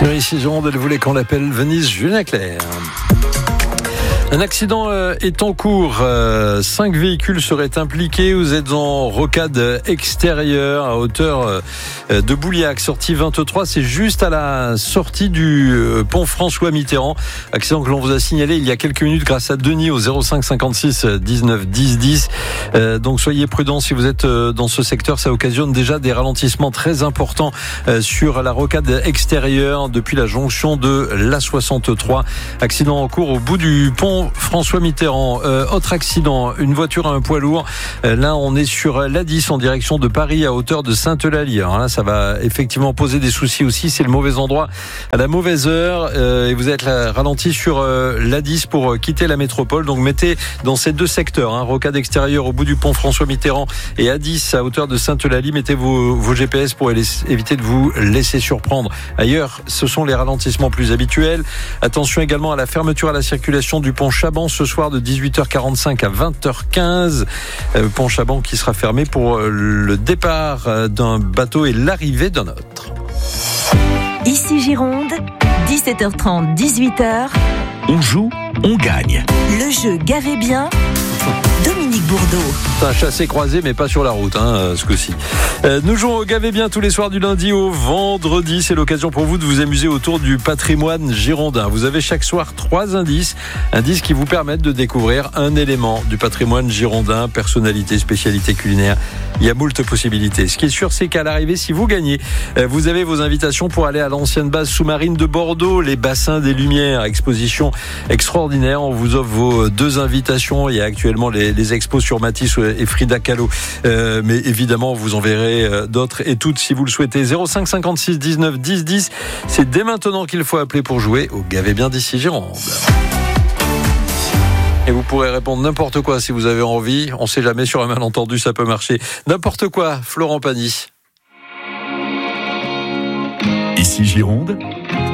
Ici Gironde, elle voulait qu'on l'appelle Venise Julien Clerc. Un accident est en cours. 5 véhicules seraient impliqués. Vous êtes en rocade extérieure à hauteur de Bouliac, sortie 23. C'est juste à la sortie du pont François Mitterrand. Accident que l'on vous a signalé il y a quelques minutes grâce à Denis au 05 56 19 10 10. Donc soyez prudents si vous êtes dans ce secteur. Ça occasionne déjà des ralentissements très importants sur la rocade extérieure depuis la jonction de l'A63. Accident en cours au bout du pont François Mitterrand. Autre accident, une voiture à un poids lourd. Là, on est sur l'A10 en direction de Paris à hauteur de Sainte-Eulalie. Alors là, ça va effectivement poser des soucis aussi. C'est le mauvais endroit à la mauvaise heure et vous êtes ralenti sur l'A10 pour quitter la métropole. Donc mettez dans ces deux secteurs, rocade extérieure au bout du pont François Mitterrand et A10 à hauteur de Sainte-Eulalie. Mettez vos GPS pour éviter de vous laisser surprendre. Ailleurs, ce sont les ralentissements plus habituels. Attention également à la fermeture à la circulation du pont Chaban ce soir de 18h45 à 20h15. Pont Chaban qui sera fermé pour le départ d'un bateau et l'arrivée d'un autre. Ici Gironde, 17h30, 18h. On joue, on gagne. Le jeu Gavez bien, Dominique Bourdeau. C'est un chassé-croisé, mais pas sur la route, ce coup-ci. Nous jouons au Gavez bien tous les soirs du lundi au vendredi. C'est l'occasion pour vous de vous amuser autour du patrimoine girondin. Vous avez chaque soir 3 indices qui vous permettent de découvrir un élément du patrimoine girondin, personnalité, spécialité culinaire. Il y a moult possibilités. Ce qui est sûr, c'est qu'à l'arrivée, si vous gagnez, vous avez vos invitations pour aller à l'ancienne base sous-marine de Bordeaux, les bassins des Lumières, exposition extraordinaire. On vous offre vos 2 invitations. Il y a actuellement les expos sur Matisse et Frida Kahlo. Mais évidemment, vous en verrez d'autres et toutes si vous le souhaitez. 05 56 19 10 10. C'est dès maintenant qu'il faut appeler pour jouer au Gavez bien d'ici Gironde. Et vous pourrez répondre n'importe quoi si vous avez envie. On ne sait jamais, sur un malentendu, ça peut marcher. N'importe quoi, Florent Pagny. Ici Gironde,